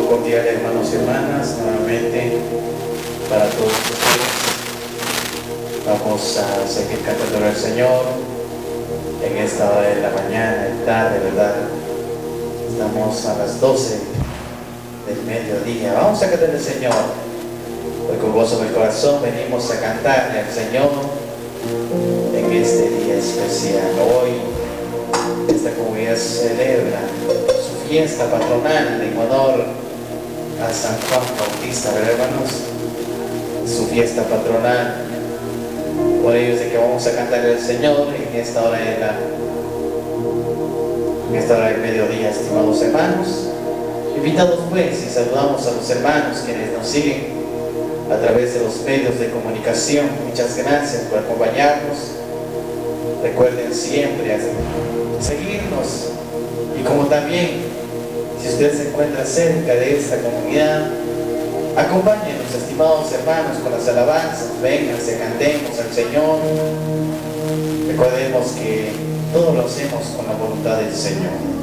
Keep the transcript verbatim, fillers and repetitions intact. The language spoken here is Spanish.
saludo cordial, hermanos y hermanas, nuevamente para todos ustedes. Vamos a seguir cantando al Señor en esta hora de la mañana, de tarde, ¿verdad? Estamos a las doce del mediodía. Vamos a cantar al Señor. Hoy con gozo en el corazón venimos a cantarle al Señor en este día especial. Hoy esta comunidad celebra su fiesta patronal en honor a San Juan Bautista, ¿verdad, hermanos? Su fiesta patronal. Por ello es de que vamos a cantarle al Señor en esta hora de la en esta hora del mediodía, estimados hermanos. Invitados pues, y saludamos a los hermanos quienes nos siguen a través de los medios de comunicación. Muchas gracias por acompañarnos. Recuerden siempre seguirnos, y como también, si usted se encuentra cerca de esta comunidad, acompáñenos, estimados hermanos, con las alabanzas. Vengan, se cantemos al Señor. Recordemos que todo lo hacemos con la voluntad del Señor.